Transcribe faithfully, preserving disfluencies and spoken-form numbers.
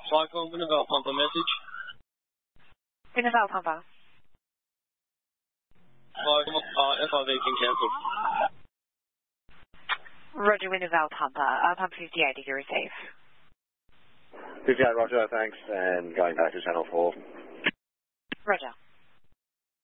Cyclone, Wintervale Pumper message. Wintervale Pumper. Five, uh, F I V can cancel. Roger, Wintervale Pumper. Uh, pump fifty-eight, did you receive? fifty-eight, Roger, thanks, and going back to channel four. Roger.